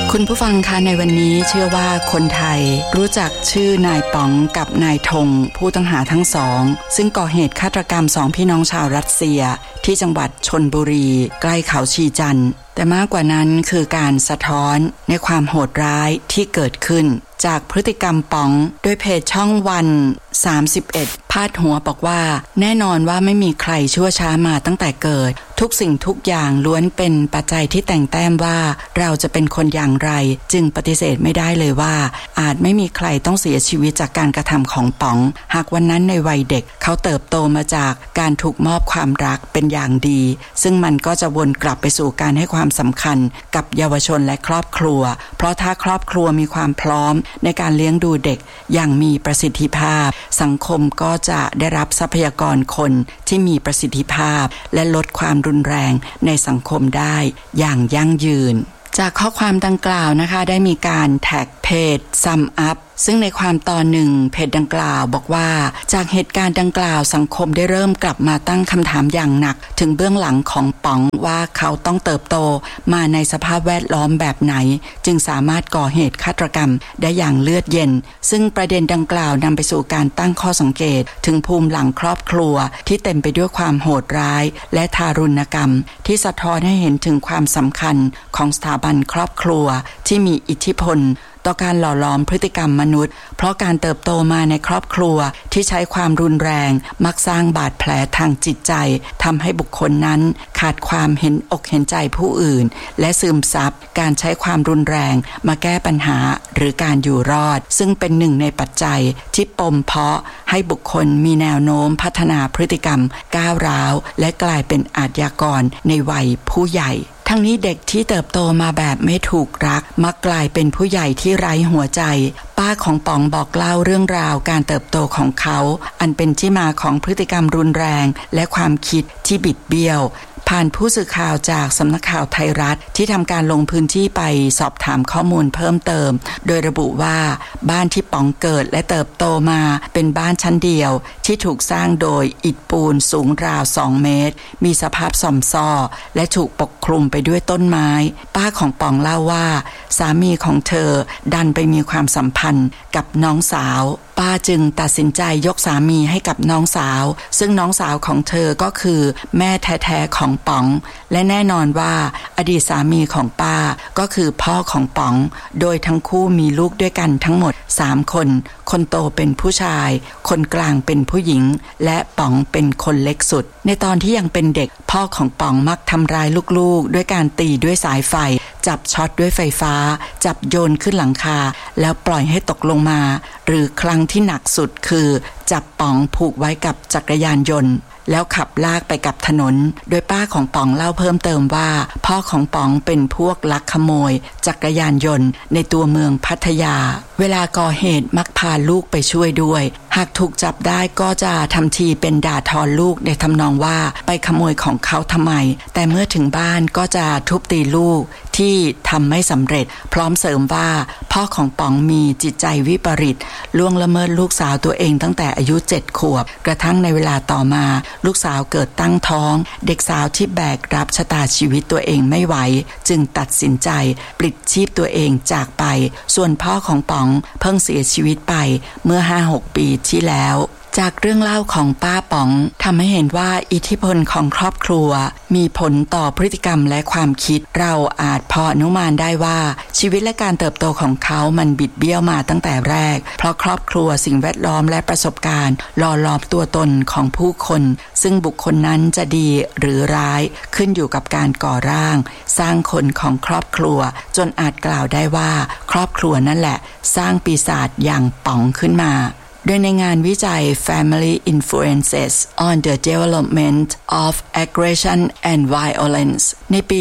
คุณผู้ฟังคะในวันนี้เชื่อว่าคนไทยรู้จักชื่อนายป๋องกับนายธงผู้ต้องหาทั้งสองซึ่งก่อเหตุฆาตกรรมสองพี่น้องชาวรัสเซียที่จังหวัดชลบุรีใกล้เขาชีจันทร์แต่มากกว่านั้นคือการสะท้อนในความโหดร้ายที่เกิดขึ้นจากพฤติกรรมป๋องโดยเพจช่องวัน31พาดหัวบอกว่าแน่นอนว่าไม่มีใครชั่วช้ามาตั้งแต่เกิดทุกสิ่งทุกอย่างล้วนเป็นปัจจัยที่แต่งแต้มว่าเราจะเป็นคนอย่างไรจึงปฏิเสธไม่ได้เลยว่าอาจไม่มีใครต้องเสียชีวิตจากการกระทำของป๋องหากวันนั้นในวัยเด็กเขาเติบโตมาจากการถูกมอบความรักเป็นอย่างดีซึ่งมันก็จะวนกลับไปสู่การให้ความสำคัญกับเยาวชนและครอบครัวเพราะถ้าครอบครัวมีความพร้อมในการเลี้ยงดูเด็กอย่างมีประสิทธิภาพสังคมก็จะได้รับทรัพยากรคนที่มีประสิทธิภาพและลดความรุนแรงในสังคมได้อย่างยั่งยืนจากข้อความดังกล่าวนะคะได้มีการแท็กเพจ Sum Up ซึ่งในความตอนหนึ่งเพจดังกล่าวบอกว่าจากเหตุการณ์ดังกล่าวสังคมได้เริ่มกลับมาตั้งคำถามอย่างหนักถึงเบื้องหลังของป๋องว่าเขาต้องเติบโตมาในสภาพแวดล้อมแบบไหนจึงสามารถก่อเหตุฆาตกรรมได้อย่างเลือดเย็นซึ่งประเด็นดังกล่าวนำไปสู่การตั้งข้อสังเกตถึงภูมิหลังครอบครัวที่เต็มไปด้วยความโหดร้ายและทารุณกรรมที่สะท้อนให้เห็นถึงความสำคัญของสถาบันครอบครัวที่มีอิทธิพลต่อการหล่อหลอมพฤติกรรมมนุษย์เพราะการเติบโตมาในครอบครัวที่ใช้ความรุนแรงมักสร้างบาดแผลทางจิตใจทำให้บุคคลนั้นขาดความเห็นอกเห็นใจผู้อื่นและซึมซับการใช้ความรุนแรงมาแก้ปัญหาหรือการอยู่รอดซึ่งเป็นหนึ่งในปัจจัยที่ปมเพาะให้บุคคลมีแนวโน้มพัฒนาพฤติกรรมก้าวร้าวและกลายเป็นอาชญากรในวัยผู้ใหญ่ทั้งนี้เด็กที่เติบโตมาแบบไม่ถูกรักมักกลายเป็นผู้ใหญ่ที่ไร้หัวใจป้าของป๋องบอกเล่าเรื่องราวการเติบโตของเขาอันเป็นที่มาของพฤติกรรมรุนแรงและความคิดที่บิดเบี้ยวผ่านผู้สื่อข่าวจากสำนักข่าวไทยรัฐที่ทำการลงพื้นที่ไปสอบถามข้อมูลเพิ่มเติมโดยระบุว่าบ้านที่ป๋องเกิดและเติบโตมาเป็นบ้านชั้นเดียวที่ถูกสร้างโดยอิฐปูนสูงราว2 เมตรมีสภาพส่อมซ้อและถูกปกคลุมไปด้วยต้นไม้ป้าของป๋องเล่าว่าสามีของเธอดันไปมีความสัมพันธ์กับน้องสาวป้าจึงตัดสินใจยกสามีให้กับน้องสาวซึ่งน้องสาวของเธอก็คือแม่แท้ๆของป๋องและแน่นอนว่าอดีตสามีของป้าก็คือพ่อของป๋องโดยทั้งคู่มีลูกด้วยกันทั้งหมด3 คนคนโตเป็นผู้ชายคนกลางเป็นผู้หญิงและป๋องเป็นคนเล็กสุดในตอนที่ยังเป็นเด็กพ่อของป๋องมักทำร้ายลูกๆด้วยการตีด้วยสายไฟจับช็อตด้วยไฟฟ้าจับโยนขึ้นหลังคาแล้วปล่อยให้ตกลงมาหรือครั้งที่หนักสุดคือจับป๋องผูกไว้กับจักรยานยนต์แล้วขับลากไปกับถนนโดยป้าของป๋องเล่าเพิ่มเติมว่าพ่อของป๋องเป็นพวกลักขโมยจักรยานยนต์ในตัวเมืองพัทยาเวลาก่อเหตุมักพาลูกไปช่วยด้วยหากถูกจับได้ก็จะทำทีเป็นด่าทอลูกในทำนองว่าไปขโมยของเขาทำไมแต่เมื่อถึงบ้านก็จะทุบตีลูกที่ทำไม่สำเร็จพร้อมเสริมว่าพ่อของป๋องมีจิตใจวิปริตล่วงละเมิดลูกสาวตัวเองตั้งแต่อายุ7 ขวบกระทั่งในเวลาต่อมาลูกสาวเกิดตั้งท้องเด็กสาวที่แบกรับชะตาชีวิตตัวเองไม่ไหวจึงตัดสินใจปลิดชีพตัวเองจากไปส่วนพ่อของป๋องเพิ่งเสียชีวิตไปเมื่อ 5-6 ปีที่แล้วจากเรื่องเล่าของป้าป๋องทำให้เห็นว่าอิทธิพลของครอบครัวมีผลต่อพฤติกรรมและความคิดเราอาจพออนุมานได้ว่าชีวิตและการเติบโตของเขามันบิดเบี้ยวมาตั้งแต่แรกเพราะครอบครัวสิ่งแวดล้อมและประสบการณ์หล่อหลอมตัวตนของผู้คนซึ่งบุคคลนั้นจะดีหรือร้ายขึ้นอยู่กับการก่อร่างสร้างคนของครอบครัวจนอาจกล่าวได้ว่าครอบครัวนั่นแหละสร้างปีศาจอย่างป๋องขึ้นมาโดยในงานวิจัย Family Influences on the Development of Aggression and Violence ในปี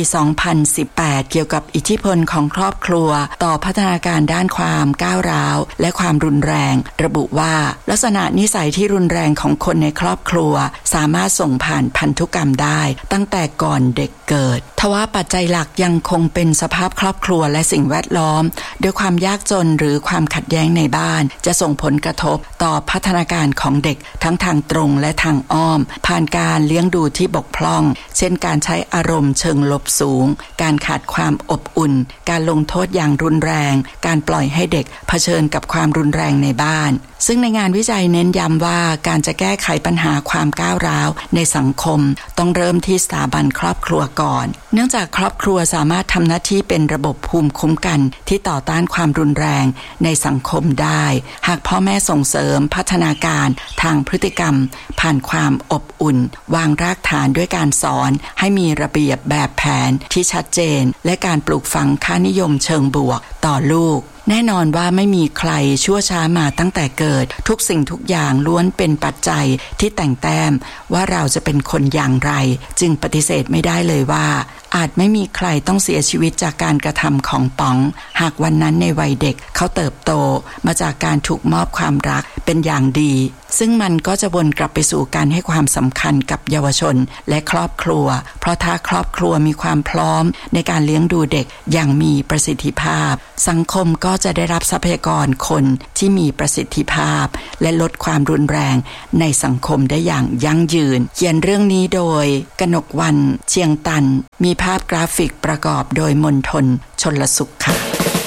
2018 เกี่ยวกับอิทธิพลของครอบครัวต่อพัฒนาการด้านความก้าวร้าวและความรุนแรงระบุว่าลักษณะนิสัยที่รุนแรงของคนในครอบครัวสามารถส่งผ่านพันธุกรรมได้ตั้งแต่ก่อนเด็กเกิดทว่าปัจจัยหลักยังคงเป็นสภาพครอบครัวและสิ่งแวดล้อมด้วยความยากจนหรือความขัดแย้งในบ้านจะส่งผลกระทบต่อพัฒนาการของเด็กทั้งทางตรงและทางอ้อมผ่านการเลี้ยงดูที่บกพร่องเช่นการใช้อารมณ์เชิงลบสูงการขาดความอบอุ่นการลงโทษอย่างรุนแรงการปล่อยให้เด็กเผชิญกับความรุนแรงในบ้านซึ่งในงานวิจัยเน้นย้ำว่าการจะแก้ไขปัญหาความก้าวร้าวในสังคมต้องเริ่มที่สถาบันครอบครัวก่อนเนื่องจากครอบครัวสามารถทำหน้าที่เป็นระบบภูมิคุ้มกันที่ต่อต้านความรุนแรงในสังคมได้หากพ่อแม่ส่งเสริมพัฒนาการทางพฤติกรรมผ่านความอบอุ่นวางรากฐานด้วยการสอนให้มีระเบียบแบบแผนที่ชัดเจนและการปลูกฝังค่านิยมเชิงบวกต่อลูกแน่นอนว่าไม่มีใครชั่วช้ามาตั้งแต่เกิดทุกสิ่งทุกอย่างล้วนเป็นปัจจัยที่แต่งแต้มว่าเราจะเป็นคนอย่างไรจึงปฏิเสธไม่ได้เลยว่าอาจไม่มีใครต้องเสียชีวิตจากการกระทำของป๋องหากวันนั้นในวัยเด็กเขาเติบโตมาจากการถูกมอบความรักเป็นอย่างดีซึ่งมันก็จะวนกลับไปสู่การให้ความสำคัญกับเยาวชนและครอบครัวเพราะถ้าครอบครัวมีความพร้อมในการเลี้ยงดูเด็กอย่างมีประสิทธิภาพสังคมก็จะได้รับทรัพยากรคนที่มีประสิทธิภาพและลดความรุนแรงในสังคมได้อย่างยั่งยืนเขียนเรื่องนี้โดยกนกวรรณ เชียงตันมีภาพกราฟิกประกอบโดยมนทน ชลสุขค่ะ